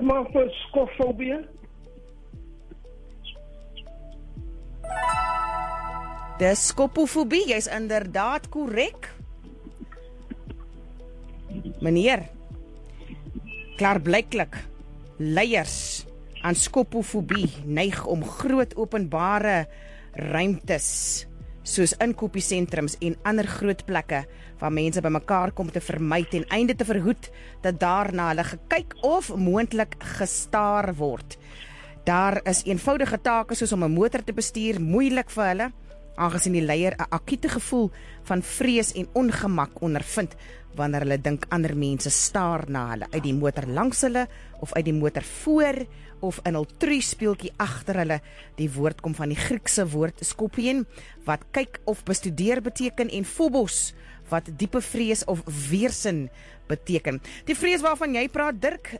maar vir skofobie? Dis skopofobie, jy's inderdaad korrek. Meneer, klaarblyklik, leiers aan skopofobie neig om groot openbare ruimtes, soos inkopiesentrums en ander groot plekke, waar mense bymekaar kom te vermy ten einde te verhoed, dat daar na hulle gekyk of moontlik gestaar word. Daar is eenvoudige take soos om 'n motor te bestuur moeilik vir hulle, aangesien die leier 'n akute gevoel van vrees en ongemak ondervind wanneer hulle dink ander mense staar na hulle uit die motor langs hulle of uit die motor voor of in hul truispeeltjie agter hulle. Die woord kom van die Griekse woord skopien wat kyk of bestudeer beteken en phobos wat diepe vrees of weersin beteken. Die vrees waarvan jy praat, Dirk,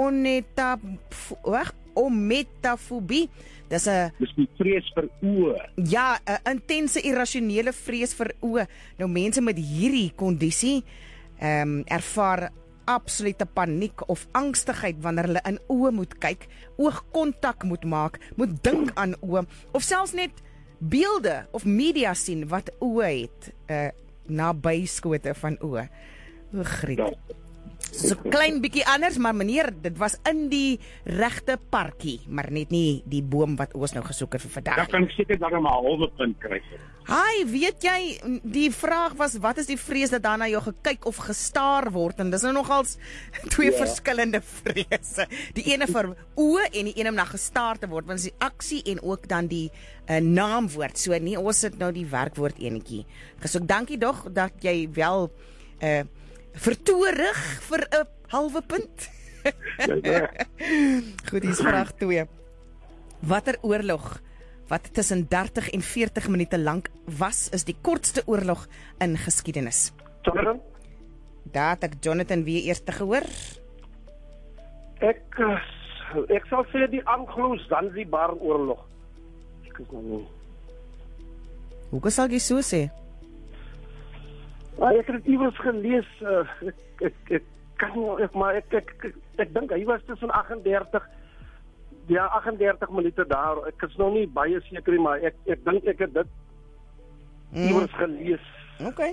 ometafobie. Dis die vrees vir oë. Ja, 'n intense irrasionele vrees vir oë. Nou mense met hierdie kondisie ervaar absolute paniek of angstigheid wanneer hulle in oë moet kyk, oogkontak moet maak, moet dink aan oë of selfs net beelde of media sien wat oë het, nabyskote van oë. O, Griet. So klein bietjie anders, maar meneer, dit was in die regte parkie, maar net nie die boom wat ons nou gesoek het vir vandag. Dan kan ek seker daarom 'n halwe punt kry. Hi, weet jy, die vraag was, wat is die vrees dat daarna jou gekyk of gestaar word? En dis nou nogals twee verskillende vrese. Die ene vir oë en die ene om na gestaar te word, want dis die aksie en ook dan die naamwoord. So nie, ons het nou die werkwoord enetjie gesoek. Dankie dog dat jy wel vertoorig vir 'n halwe punt. Goed, hier is vraag 2. Watter oorlog wat tussen 30 en 40 minute lank was, is die kortste oorlog in geskiedenis? Jonathan? Daar het ek Jonathan weer eers te gehoor. Ek sal sê die Anglo-Zanzibar oorlog. Ek is nou nie. Hoe sal jy so sê? Ek het dit iewers gelees, ek kan nie, maar ek dink hy was tussen 38 minute daar. Ek is nou nie baie seker nie, maar ek dink ek het dit iewers gelees. Okay.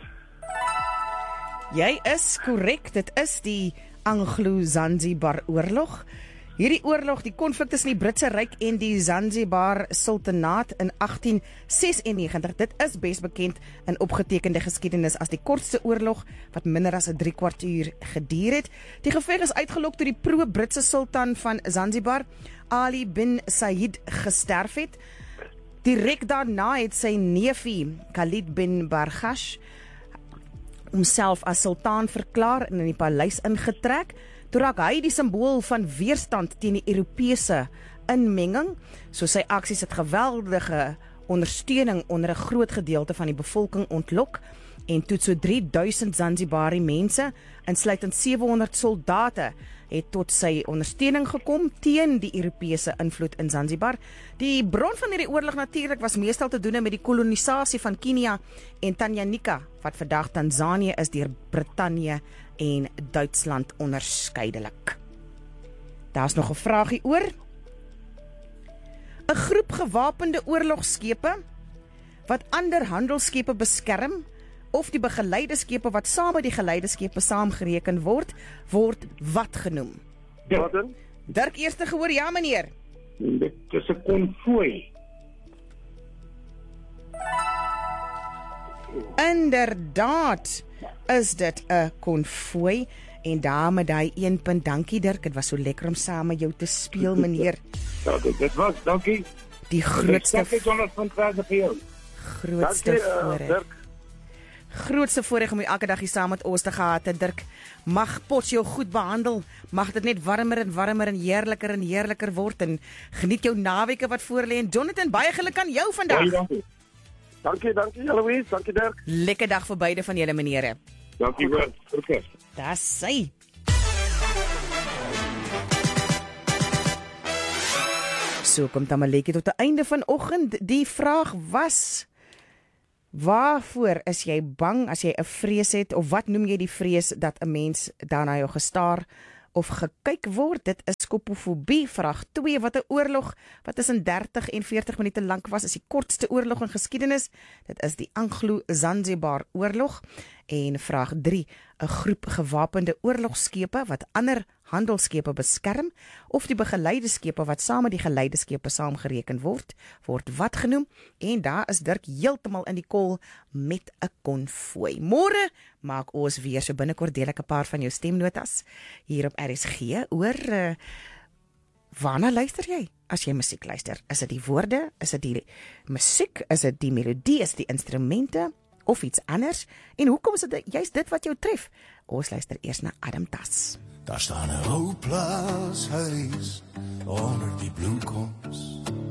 Jy is korrek, dit is die Anglo-Zanzibar oorlog. Hierdie oorlog, die konflik tussen die Britse Ryk en die Zanzibar Sultanaat in 1896, dit is best bekend in opgetekende geskiedenis as die kortste oorlog wat minder as 'n 3 kwartier geduur het. Die geveg is uitgelok toe die pro-Britse sultan van Zanzibar, Ali bin Said, gesterf het. Direk daarna het sy neefie, Khalid bin Barghash, homself as sultan verklaar en in die paleis ingetrek. Toe raak hy die simbool van weerstand teen die Europese inmenging, so sy aksies het geweldige ondersteuning onder 'n groot gedeelte van die bevolking ontlok, en toe so 3000 Zanzibari mense, insluitend 700 soldate, het tot sy ondersteuning gekom teen die Europese invloed in Zanzibar. Die bron van hierdie oorlog natuurlik was meestal te doen met die kolonisasie van Kenia en Tanganyika, wat vandag Tanzanië is, deur Brittanje en Duitsland onderskeidelik. Daar's nog 'n vraagie oor. 'n groep gewapende oorlogskepe wat ander handelskepe beskerm, of die begeleide skepe wat saam met die geleide skepe saamgereken word wat genoem? Dirk eerste gehoor, ja meneer. Dit is 'n konvooi. Inderdaad is dit 'n konvooi, en daarmee daai 1 punt. Dankie Dirk, dit was so lekker om saam met jou te speel meneer. Ja, dit was, dankie. Die grootste voorreg om jy elke dag hier saam met ons te gehad het, Dirk. Mag pot jou goed behandel, mag dit net warmer en warmer en heerliker word, en geniet jou naweke wat voor lê. En Jonathan, baie geluk aan jou vandag. Dankie Louise, dankie Dirk. Lekker dag vir beide van julle menere. Dankie wel. Okay. Dis sy. So kom Tamaletjie tot die einde vanoggend. Die vraag was: waarvoor is jy bang as jy 'n vrees het, of wat noem jy die vrees dat 'n mens daarna jou gestaar of gekyk word? Dit is skopofobie. Vraag 2, wat 'n oorlog wat tussen 30 en 40 minute lank was, is die kortste oorlog in geskiedenis? Dit is die Anglo-Zanzibar oorlog. En vraag 3, 'n groep gewapende oorlogskepe wat ander handelskepe beskerm, of die begeleide skepe wat saam met die geleide skepe saamgereken word wat genoem? En daar is Dirk heeltemal in die kol met 'n konvooi. Môre maak ons weer so binnekort deel ek 'n paar van jou stemnotas hier op RSG oor waarna luister jy as jy musiek luister? Is dit die woorde? Is dit die musiek? Is dit die melodie? Is dit die instrumente? Of iets anders? En hoekom is dit juist dit wat jou tref? Ons luister eers na Adam Tas. Daar staan 'n ou plaashuis onder die bloemkoms.